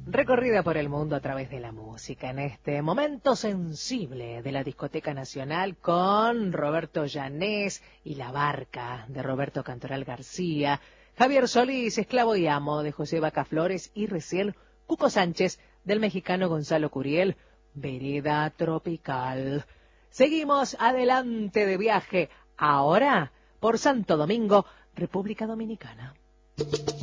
Recorrida por el mundo a través de la música, en este momento sensible de la Discoteca Nacional con Roberto Llanés y La Barca de Roberto Cantoral García, Javier Solís, Esclavo y Amo de José Vaca Flores y recién Cuco Sánchez del mexicano Gonzalo Curiel, Vereda Tropical. Seguimos adelante de viaje, ahora por Santo Domingo, República Dominicana.